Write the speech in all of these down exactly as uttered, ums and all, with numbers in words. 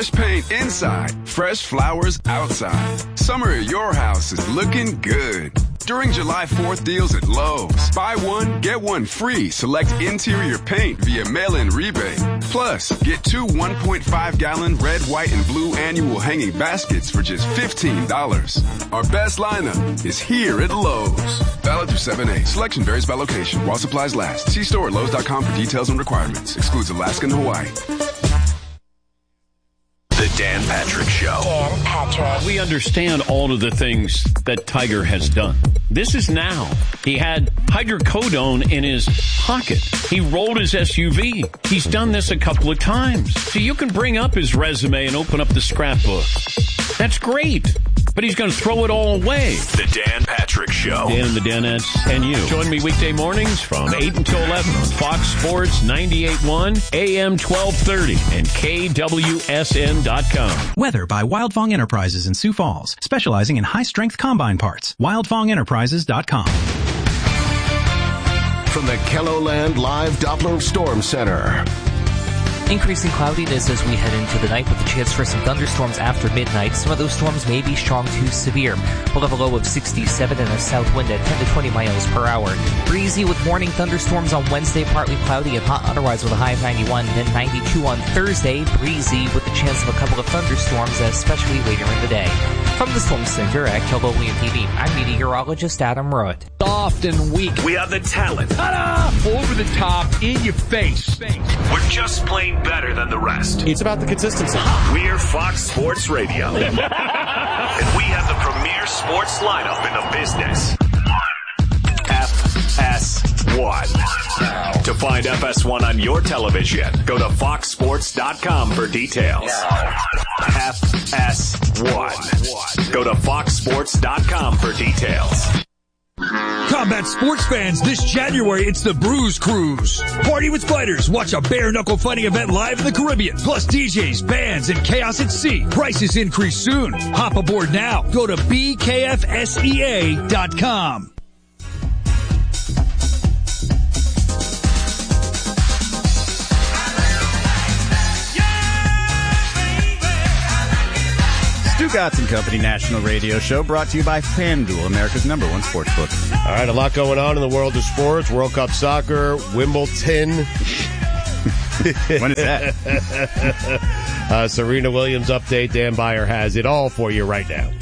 Fresh paint inside, fresh flowers outside. Summer at your house is looking good. During July fourth deals at Lowe's, buy one, get one free. Select interior paint via mail-in rebate. Plus, get two one point five gallon red, white, and blue annual hanging baskets for just fifteen dollars. Our best lineup is here at Lowe's. Valid through seven eight. Selection varies by location. While supplies last. See store at Lowe's dot com for details and requirements. Excludes Alaska and Hawaii. The Dan Patrick Show. Dan Patrick. We understand all of the things that Tiger has done. This is now. He had hydrocodone in his pocket. He rolled his S U V. He's done this a couple of times. So you can bring up his resume and open up the scrapbook. That's great. But he's going to throw it all away. The Dan Patrick Show. Dan and the Danettes and you. Join me weekday mornings from eight until eleven on Fox Sports ninety-eight point one, A M twelve thirty, and K W S N dot com. Weather by Wildfong Enterprises in Sioux Falls, specializing in high-strength combine parts. wildfong enterprises dot com. From the KELOLAND Live Doppler Storm Center. Increasing cloudiness as we head into the night with a chance for some thunderstorms after midnight. Some of those storms may be strong to severe. We'll have a low of sixty-seven and a south wind at ten to twenty miles per hour. Breezy with morning thunderstorms on Wednesday, partly cloudy and hot otherwise with a high of ninety-one, then ninety-two on Thursday. Breezy with the chance of a couple of thunderstorms, especially later in the day. From the Storm Center at KELOLAND T V, I'm meteorologist Adam Root. Soft and weak. We have the talent. Ta-da! Over the top, in your face. We're just plain better than the rest. It's about the consistency. We're Fox Sports Radio. And we have the premier sports lineup in the business. F S one. To find F S one on your television, go to fox sports dot com for details. F S one. Go to fox sports dot com for details. Combat sports fans, this January it's the Bruise Cruise. Party with fighters, watch a bare-knuckle fighting event live in the Caribbean. Plus D Js, bands, and chaos at sea. Prices increase soon. Hop aboard now. Go to B K F S E A dot com. Stugotz and Company National Radio Show brought to you by FanDuel, America's number one sportsbook. All right, a lot going on in the world of sports. World Cup soccer, Wimbledon. When is that? uh, Serena Williams update. Dan Beyer has it all for you right now.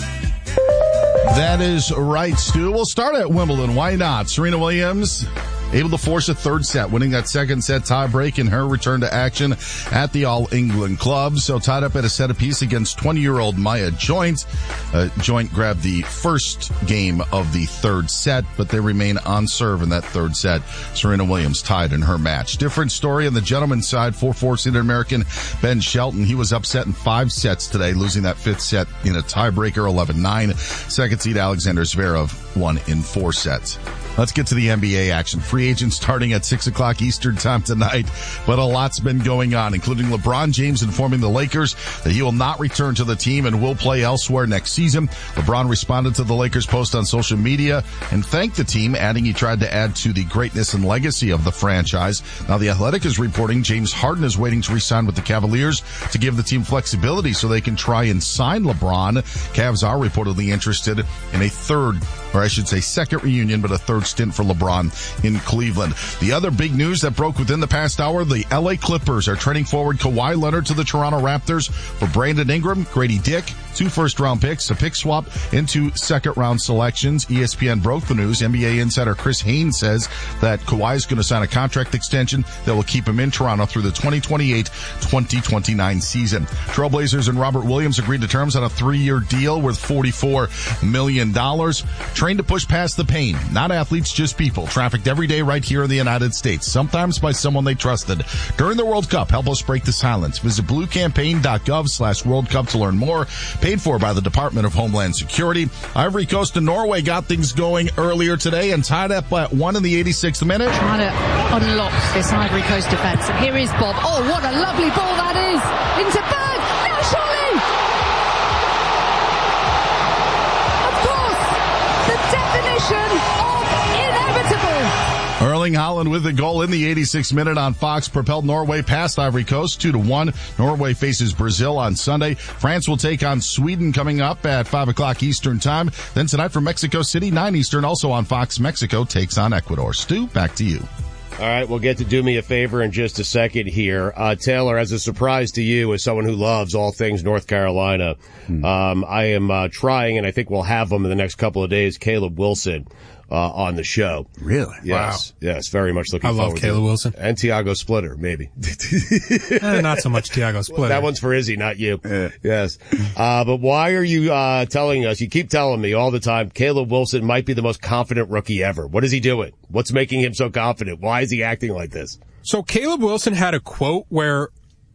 That is right, Stu. We'll start at Wimbledon. Why not? Serena Williams able to force a third set, winning that second set tiebreak in her return to action at the All England Club. So tied up at a set apiece against twenty-year-old Maya Joint. Uh, Joint grabbed the first game of the third set, but they remain on serve in that third set. Serena Williams tied in her match. Different story on the gentleman's side. four four seeded American Ben Shelton. He was upset in five sets today, losing that fifth set in a tiebreaker, eleven nine. Second seed Alexander Zverev won in four sets. Let's get to the N B A action. Free agents starting at six o'clock Eastern time tonight, but a lot's been going on, including LeBron James informing the Lakers that he will not return to the team and will play elsewhere next season. LeBron responded to the Lakers post on social media and thanked the team, adding he tried to add to the greatness and legacy of the franchise. Now, The Athletic is reporting James Harden is waiting to re-sign with the Cavaliers to give the team flexibility so they can try and sign LeBron. Cavs are reportedly interested in a third, or I should say second reunion, but a third stint for LeBron in Cleveland. The other big news that broke within the past hour, the L A Clippers are trading forward Kawhi Leonard to the Toronto Raptors for Brandon Ingram, Grady Dick, two first-round picks, a pick swap, and two second-round selections. E S P N broke the news. N B A insider Chris Haynes says that Kawhi is going to sign a contract extension that will keep him in Toronto through the twenty twenty-eight twenty twenty-nine season. Trailblazers and Robert Williams agreed to terms on a three-year deal worth forty-four million dollars. Trained to push past the pain. Not athletes, just people. Trafficked every day right here in the United States, sometimes by someone they trusted. During the World Cup, help us break the silence. Visit bluecampaign.gov slash World Cup to learn more. Paid for by the Department of Homeland Security. Ivory Coast and Norway got things going earlier today and tied up at one in the eighty-sixth minute. Trying to unlock this Ivory Coast defence. And here is Bob. Oh, what a lovely ball that is. Into Berg. Now surely. Of course. The definition of inevitable. Early Erling Haaland with the goal in the eighty-sixth minute on Fox propelled Norway past Ivory Coast two to one. Norway faces Brazil on Sunday. France will take on Sweden coming up at five o'clock Eastern time. Then tonight from Mexico City, nine Eastern, also on Fox, Mexico takes on Ecuador. Stu, back to you. All right, we'll get to do me a favor in just a second here. Uh, Taylor, as a surprise to you, as someone who loves all things North Carolina, hmm. um, I am uh, trying, and I think we'll have him in the next couple of days, Caleb Wilson. Uh, on the show. Really? Yes. Wow. Yes. Very much looking I forward love Caleb Wilson. And Tiago Splitter, maybe. eh, not so much Tiago Splitter. That one's for Izzy, not you. Yeah. Yes. Uh, but why are you, uh, telling us, you keep telling me all the time, Caleb Wilson might be the most confident rookie ever. What is he doing? What's making him so confident? Why is he acting like this? So Caleb Wilson had a quote where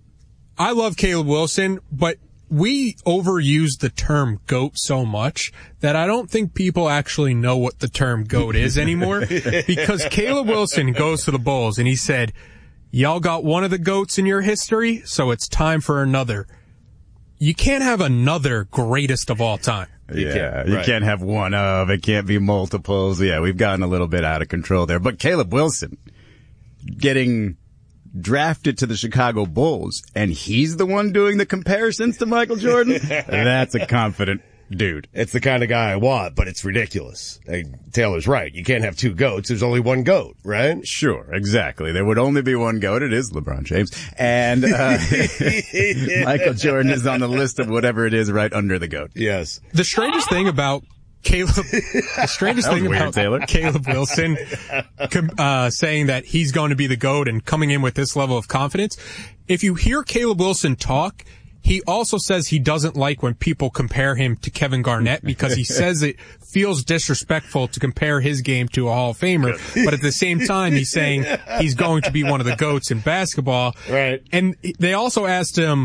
I love Caleb Wilson, but we overuse the term GOAT so much that I don't think people actually know what the term GOAT is anymore. Because Caleb Wilson goes to the Bulls and he said, y'all got one of the GOATs in your history, so it's time for another. You can't have another greatest of all time. You yeah, can't, you right. can't have one of, it can't be multiples. Yeah, we've gotten a little bit out of control there. But Caleb Wilson getting drafted to the Chicago Bulls, and he's the one doing the comparisons to Michael Jordan? That's a confident dude. It's the kind of guy I want, but it's ridiculous. Hey, Taylor's right. You can't have two GOATs. There's only one GOAT, right? Sure, exactly. There would only be one GOAT. It is LeBron James. And uh Michael Jordan is on the list of whatever it is right under the GOAT. Yes. The strangest thing about Caleb, the strangest thing weird, about Taylor. Caleb Wilson uh, saying that he's going to be the GOAT and coming in with this level of confidence, if you hear Caleb Wilson talk, he also says he doesn't like when people compare him to Kevin Garnett because he says it feels disrespectful to compare his game to a Hall of Famer. But at the same time, he's saying he's going to be one of the GOATs in basketball. Right. And they also asked him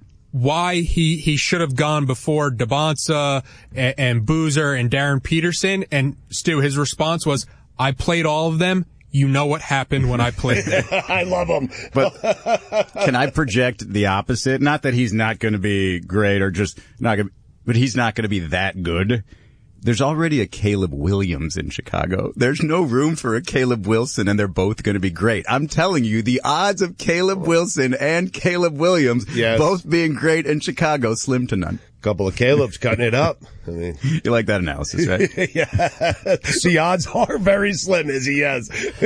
why he, he should have gone before Dabonsa and, and Boozer and Darren Peterson. And Stu, his response was, I played all of them. You know what happened when I played them. I love him. But can I project the opposite? Not that he's not going to be great or just not going to, but he's not going to be that good. There's already a Caleb Williams in Chicago. There's no room for a Caleb Wilson, and they're both going to be great. I'm telling you, the odds of Caleb Wilson and Caleb Williams yes. both being great in Chicago, slim to none. Couple of Caleb's cutting it up. I mean, you like that analysis, right? Yeah. The odds are very slim, Izzy, yes.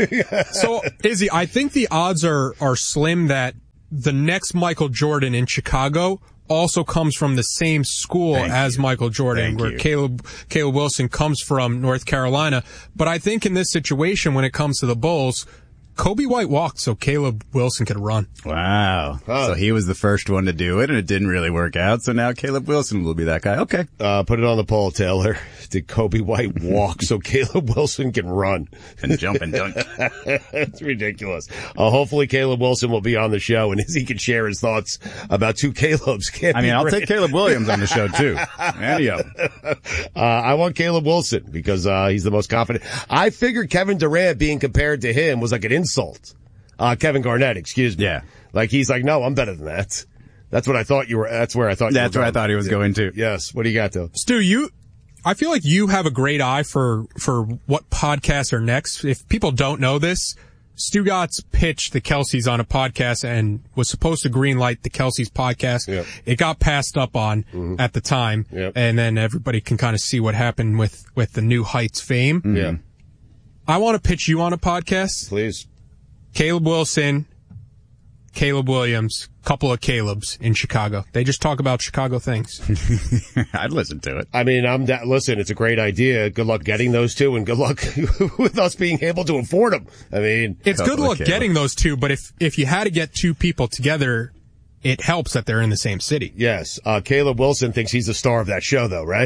So, Izzy, I think the odds are, are slim that the next Michael Jordan in Chicago also comes from the same school Thank as you. Michael Jordan, Thank where you. Caleb Caleb Wilson comes from North Carolina. But I think in this situation, when it comes to the Bulls, Kobe White walked so Caleb Wilson could run. Wow. Oh. So he was the first one to do it, and it didn't really work out. So now Caleb Wilson will be that guy. Okay. Uh, put it on the poll, Taylor. Did Kobe White walk so Caleb Wilson can run? And jump and dunk. It's ridiculous. Uh, hopefully Caleb Wilson will be on the show, and he can share his thoughts about two Calebs. Can't I mean, I'll great. take Caleb Williams on the show, too. Any of them. Uh, I want Caleb Wilson because uh, he's the most confident. I figured Kevin Durant being compared to him was like an insult. Uh, Kevin Garnett, excuse me. Yeah. Like he's like, no, I'm better than that. That's what I thought you were, that's where I thought you That's were where going. I thought he was yeah. going to. Yes. What do you got though? Stu, you, I feel like you have a great eye for, for what podcasts are next. If people don't know this, Stu Gotts pitched the Kelceys on a podcast and was supposed to greenlight the Kelceys podcast. Yep. It got passed up on mm-hmm. at the time. Yep. And then everybody can kind of see what happened with, with the New Heights fame. Mm-hmm. Yeah. I want to pitch you on a podcast. Please. Caleb Wilson, Caleb Williams, couple of Calebs in Chicago. They just talk about Chicago things. I'd listen to it. I mean, I'm da- listen, it's a great idea. Good luck getting those two and good luck with us being able to afford them. I mean, it's good luck getting those two, but if, if you had to get two people together, it helps that they're in the same city. Yes. Uh, Caleb Wilson thinks he's the star of that show though, right?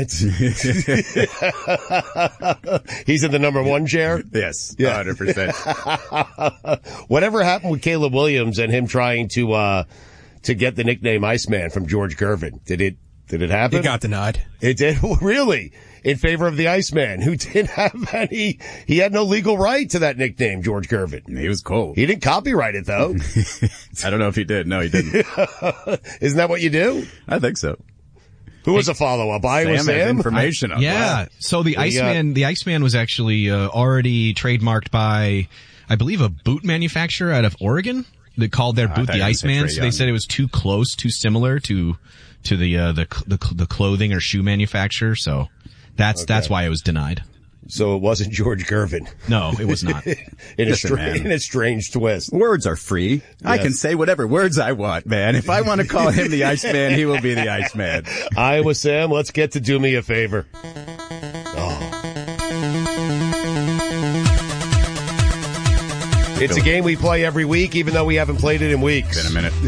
He's in the number one chair? Yes. Yeah. one hundred percent. Whatever happened with Caleb Williams and him trying to, uh, to get the nickname Iceman from George Gervin? Did it, did it happen? It got denied. It did? Really? In favor of the Iceman, who didn't have any, he had no legal right to that nickname, George Gervin. He was cold. He didn't copyright it though. I don't know if he did. No, he didn't. Isn't that what you do? I think so. Who was a follow-up? Iowa Sam? Sam? Has information on yeah. that. So the What do you Iceman, got? the Iceman was actually uh, already trademarked by I believe, a boot manufacturer out of Oregon. They called their boot the Iceman. So they said it was too close, too similar to to the uh, the, the the clothing or shoe manufacturer. So that's okay. that's why it was denied. So it wasn't George Gervin. No, it was not. in, Listen, a stra- in a strange twist. Words are free. Yes. I can say whatever words I want, man. If I want to call him the Iceman, he will be the Iceman. Iowa Sam, let's get to Do Me a Favor. Oh. It's a game we play every week, even though we haven't played it in weeks. Been a minute.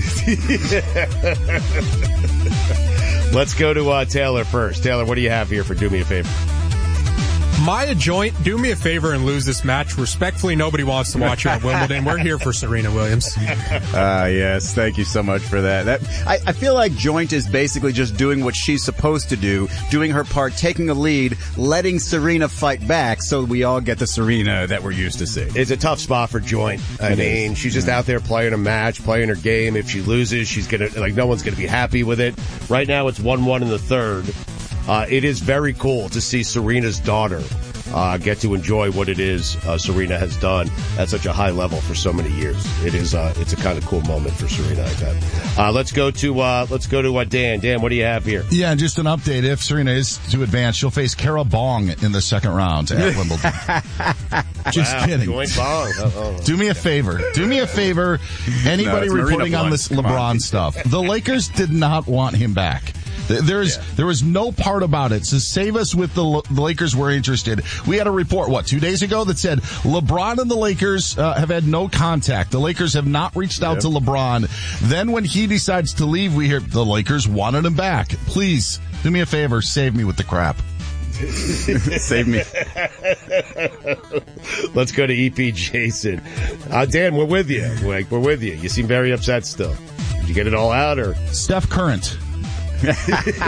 Let's go to uh, Taylor first. Taylor, what do you have here for Do Me a Favor? Maya Joint, do me a favor and lose this match. Respectfully, nobody wants to watch you at Wimbledon. We're here for Serena Williams. Ah, uh, yes. Thank you so much for that. That I, I feel like Joint is basically just doing what she's supposed to do, doing her part, taking a lead, letting Serena fight back so we all get the Serena that we're used to seeing. It's a tough spot for Joint. I it mean, is. she's just yeah. out there playing a match, playing her game. If she loses, she's going to, like, no one's going to be happy with it. Right now, it's one one in the third. Uh, it is very cool to see Serena's daughter uh, get to enjoy what it is uh, Serena has done at such a high level for so many years. It is uh, it's a kind of cool moment for Serena, I bet. Uh, let's go to uh, let's go to uh, Dan. Dan, what do you have here? Yeah, just an update. If Serena is to advance, she'll face Cara Bong in the second round at Wimbledon. Just wow, kidding. Joint Bong. Uh-oh. Do me a favor. Do me a favor. Anybody no, reporting on this LeBron on. stuff? The Lakers did not want him back. There's yeah. there was no part about it. So save us with the, the Lakers were interested. We had a report, what, two days ago that said LeBron and the Lakers uh, have had no contact. The Lakers have not reached out yep. to LeBron. Then when he decides to leave, we hear the Lakers wanted him back. Please, do me a favor, save me with the crap. Save me. Let's go to E P Jason. Uh, Dan, we're with you. We're, we're with you. You seem very upset still. Did you get it all out, or? Steph Current. that's,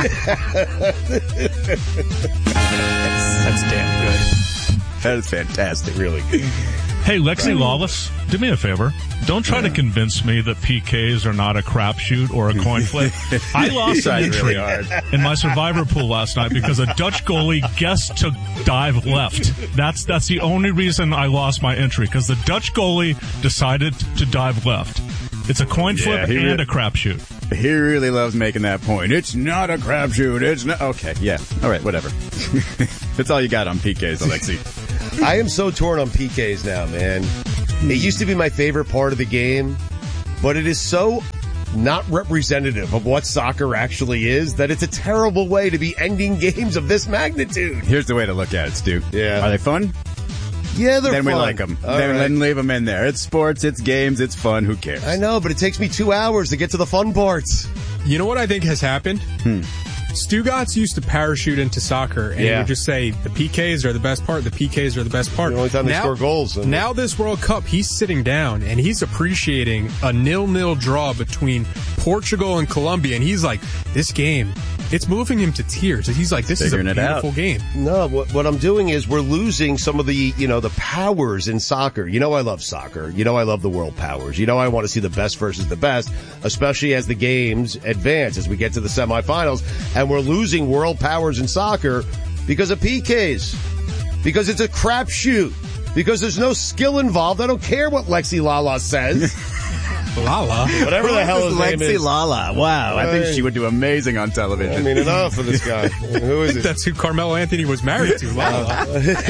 that's damn good. That is fantastic. Really good. Hey, Lexi Lawless, do me a favor. Don't try yeah. to convince me that P Ks are not a crapshoot or a coin flip. I lost an entry really in my survivor pool last night because a Dutch goalie guessed to dive left. That's that's the only reason I lost my entry, because the Dutch goalie decided to dive left. It's a coin yeah, flip and re- a crapshoot. He really loves making that point. It's not a crapshoot. It's not. Okay, yeah. All right, whatever. That's all you got on P Ks, Alexi. I am so torn on P Ks now, man. It used to be my favorite part of the game, but it is so not representative of what soccer actually is that it's a terrible way to be ending games of this magnitude. Here's the way to look at it, Stu. Yeah. Are they fun? Yeah, they're then fun. we like them. All then, right. then leave them in there. It's sports, it's games, it's fun. Who cares? I know, but it takes me two hours to get to the fun parts. You know what I think has happened? Hmm. Stugotz used to parachute into soccer, and yeah. he would just say, the P Ks are the best part, the P Ks are the best part. The only time they now, score goals. Now this World Cup, he's sitting down, and he's appreciating a nil-nil draw between Portugal and Colombia, and he's like, this game, it's moving him to tears. He's like, this Figuring is a beautiful game. No, what, what I'm doing is we're losing some of the, you know, the powers in soccer. You know I love soccer. You know I love the world powers. You know I want to see the best versus the best, especially as the games advance, as we get to the semifinals, and we're losing world powers in soccer because of P Ks, because it's a crapshoot, because there's no skill involved. I don't care what Lexi Lala says. Lala? Whatever the hell his name is. Lexi Lala. Wow. I think she would do amazing on television. I mean, enough of this guy. Who is it? That's who Carmelo Anthony was married to, Lala.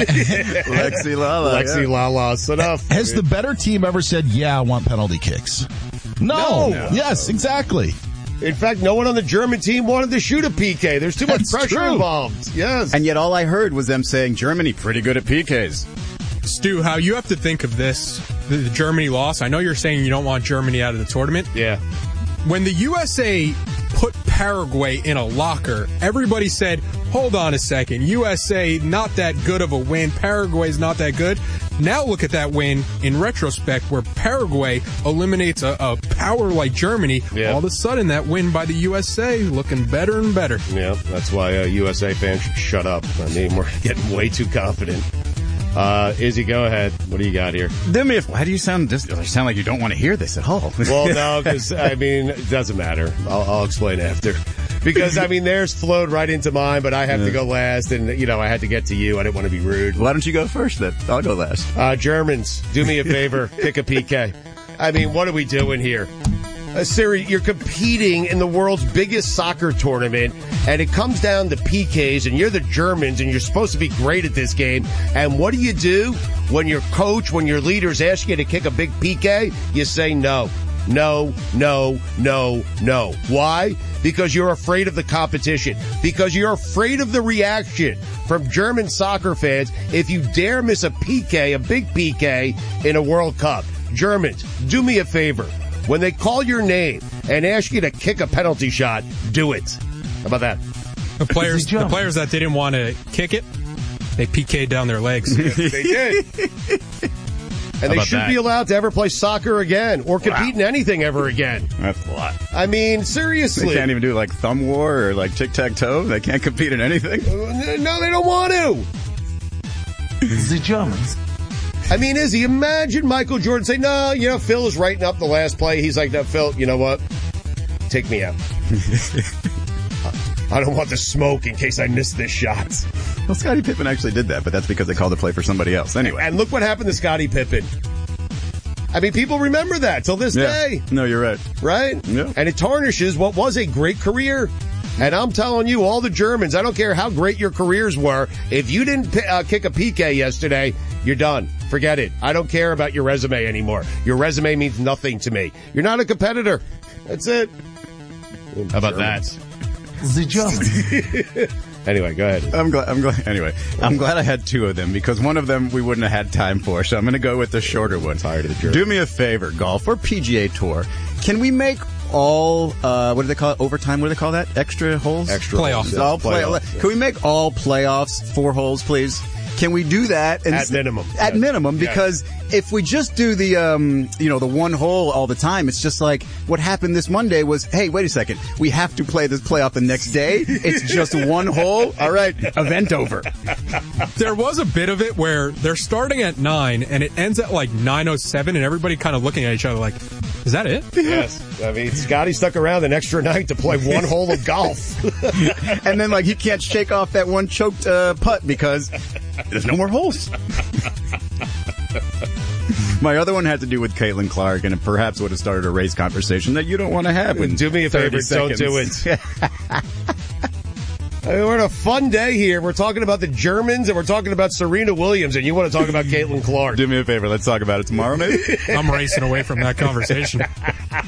Lexi Lala. Lexi yeah. Lala. Enough. Has the better team ever said, yeah, I want penalty kicks? No. No. Yes, exactly. In fact, no one on the German team wanted to shoot a P K. There's too That's much pressure true. involved. Yes. And yet all I heard was them saying, Germany, pretty good at P Ks. Stu, how you have to think of this, the, the Germany loss. I know you're saying you don't want Germany out of the tournament. Yeah. When the U S A put Paraguay in a locker, everybody said, hold on a second, U S A not that good of a win, Paraguay's not that good. Now look at that win in retrospect where Paraguay eliminates a, a power like Germany. Yeah. All of a sudden that win by the U S A looking better and better. Yeah, that's why uh, U S A fans should shut up. I mean, we're getting way too confident. Uh, Izzy, go ahead. What do you got here? Do me a, why do you sound this? You sound like you don't want to hear this at all. Well, no, because I mean, it doesn't matter. I'll, I'll explain after. Because, I mean, theirs flowed right into mine, but I have yeah. to go last, and, you know, I had to get to you. I didn't want to be rude. Why don't you go first, then? I'll go last. Uh, Germans, do me a favor. Kick a P K. I mean, what are we doing here? Uh, Siri, you're competing in the world's biggest soccer tournament, and it comes down to P Ks, and you're the Germans, and you're supposed to be great at this game. And what do you do when your coach, when your leaders ask you to kick a big P K? You say no. No, no, no, no. Why? Because you're afraid of the competition. Because you're afraid of the reaction from German soccer fans if you dare miss a P K, a big P K, in a World Cup. Germans, do me a favor. When they call your name and ask you to kick a penalty shot, do it. How about that? The players, the players that didn't want to kick it, they P K'd down their legs. Yes, they did. And they should that? be allowed to ever play soccer again or compete wow. in anything ever again. That's a lot. I mean, seriously. They can't even do like thumb war or like tic-tac-toe? They can't compete in anything? No, they don't want to. The Germans. I mean, Izzy, imagine Michael Jordan say, no, you know, Phil is writing up the last play. He's like, no, Phil, you know what? Take me out. I don't want the smoke in case I miss this shot. Well, Scottie Pippen actually did that, but that's because they called the play for somebody else. Anyway. And look what happened to Scottie Pippen. I mean, people remember that till this yeah. day. No, you're right. Right? Yeah. And it tarnishes what was a great career. And I'm telling you, all the Germans, I don't care how great your careers were, if you didn't uh, kick a P K yesterday, you're done. Forget it. I don't care about your resume anymore. Your resume means nothing to me. You're not a competitor. That's it. How about Germans. that? The Germans. Anyway, go ahead. I'm glad. I'm glad. Anyway, I'm glad I had two of them because one of them we wouldn't have had time for. So I'm going to go with the shorter one. Tired of the Germans. Do me a favor, golf or P G A Tour. Can we make all uh, what do they call it? Overtime? What do they call that? Extra holes? Extra playoffs. Holes. All play- playoffs. Can we make all playoffs four holes, please? Can we do that? And at minimum. At yes. minimum, because yes. if we just do the, um, you know, the one hole all the time, it's just like what happened this Monday was, hey, wait a second, we have to play this playoff the next day. It's just one hole. All right, event over. There was a bit of it where they're starting at nine and it ends at like nine oh seven, and everybody kind of looking at each other like, is that it? Yes. I mean, Scotty stuck around an extra night to play one hole of golf. And then, like, he can't shake off that one choked uh, putt because there's no more holes. My other one had to do with Caitlin Clark, and it perhaps would have started a race conversation that you don't want to have. Do me a favor, don't do it. I mean, we're on a fun day here. We're talking about the Germans, and we're talking about Serena Williams, and you want to talk about Caitlin Clark. Do me a favor. Let's talk about it tomorrow, maybe? I'm racing away from that conversation.